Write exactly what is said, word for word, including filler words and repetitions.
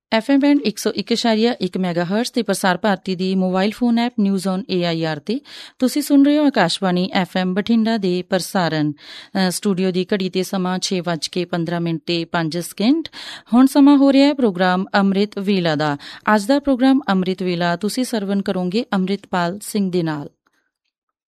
F M band ਇੱਕ ਸੌ ਇੱਕ ਇਸ਼ਾਰੀਆ ਇੱਕ ਮੈਗਾ ਹਰਟਸ ਤੇ ਪ੍ਰਸਾਰ ਭਾਰਤੀ ਦੀ mobile phone app news on A I R ਤੇ ਤੁਸੀਂ ਸੁਣ ਰਹੇ ਹੋ ਆਕਾਸ਼ਵਾਣੀ ਐਫ ਐਮ ਬਠਿੰਡਾ ਦੇ ਪ੍ਰਸਾਰਣ। ਸਟੂਡੀਓ ਦੀ ਘੜੀ ਤੇ ਸਮਾਂ ਛੇ ਵੱਜ ਕੇ ਪੰਦਰਾਂ ਮਿੰਟ ਤੇ ਪੰਜ ਸਕਿੰਟ। ਹੁਣ ਸਮਾਂ ਹੋ ਰਿਹਾ ਹੈ ਪ੍ਰੋਗਰਾਮ ਅੰਮ੍ਰਿਤ ਵੇਲਾ ਦਾ। ਅੱਜ ਦਾ ਪ੍ਰੋਗਰਾਮ ਅੰਮ੍ਰਿਤ ਵੇਲਾ ਤੁਸੀਂ ਸਰਵਨ ਕਰੋਗੇ ਅੰਮ੍ਰਿਤਪਾਲ ਸਿੰਘ ਦੇ ਨਾਲ।